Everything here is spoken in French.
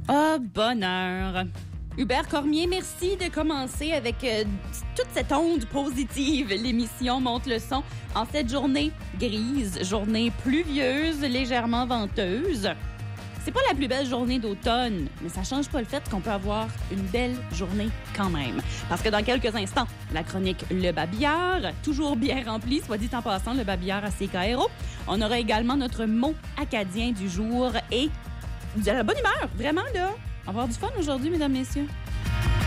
Ah, bonheur. Hubert Cormier, merci de commencer avec toute cette onde positive. L'émission monte le son en cette journée grise, journée pluvieuse, légèrement venteuse. C'est pas la plus belle journée d'automne, mais ça change pas le fait qu'on peut avoir une belle journée quand même. Parce que dans quelques instants, la chronique Le Babillard, toujours bien remplie, soit dit en passant, Le Babillard à CKRO. On aura également notre mot acadien du jour et de la bonne humeur, vraiment là. On va avoir du fun aujourd'hui, mesdames, messieurs.